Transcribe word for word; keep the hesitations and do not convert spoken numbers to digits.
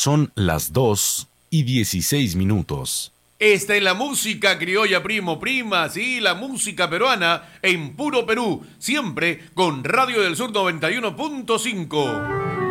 Son las dos y dieciséis minutos. Esta es la música criolla, primo, prima, sí, la música peruana en puro Perú, siempre con Radio del Sur noventa y uno punto cinco.